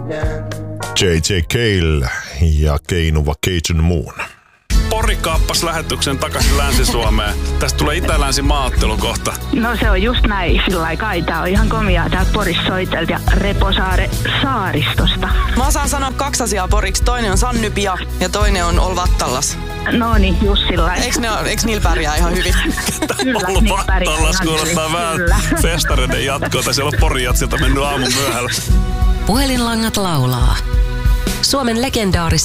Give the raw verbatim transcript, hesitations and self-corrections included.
J J Cale ja Keinuva Cajun Moon. Pori kaappas lähetyksen takaisin Länsi-Suomeen. Tästä tulee itä-länsi maaottelu kohta. No se on just näin, sillä lailla kai. Tää on ihan komiaa täältä Porissa soitelta ja Reposaare saaristosta. Mä osaan sanoa kaksi asiaa poriksi. Toinen on Sannypia ja toinen on Olvattallas. No niin, just sillä lailla. Eiks, ne, eiks niillä pärjää ihan hyvin? Kyllä, Olvattallas kuulostaa vähän festareiden jatkoa. Siellä on Porijatsilta mennyt aamun myöhällä. Puhelinlangat laulaa. Suomen legendaarisia